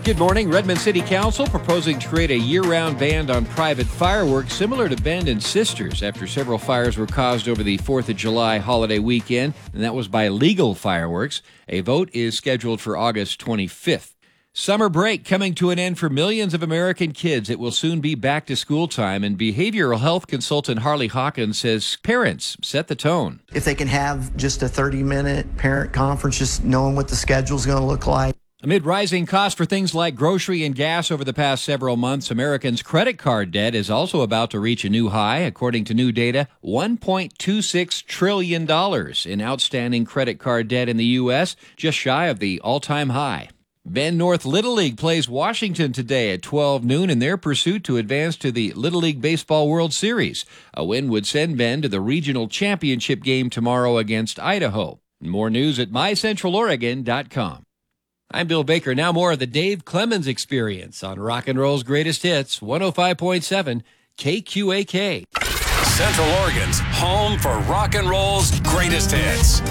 Good morning. Redmond City Council proposing to create a year-round ban on private fireworks similar to Bend and Sisters after several fires were caused over the 4th of July holiday weekend, and that was by legal fireworks. A vote is scheduled for August 25th. Summer break coming to an end for millions of American kids. It will soon be back to school time, and behavioral health consultant Harley Hawkins says parents set the tone. If they can have just a 30-minute parent conference, just knowing what the schedule's going to look like. Amid rising costs for things like grocery and gas over the past several months, Americans' credit card debt is also about to reach a new high. According to new data, $1.26 trillion in outstanding credit card debt in the U.S., just shy of the all-time high. Bend North Little League plays Washington today at 12 noon in their pursuit to advance to the Little League Baseball World Series. A win would send Bend to the regional championship game tomorrow against Idaho. More news at mycentraloregon.com. I'm Bill Baker. Now more of the Dave Clemens Experience on Rock and Roll's Greatest Hits, 105.7 KQAK. Central Oregon's home for rock and roll's greatest hits.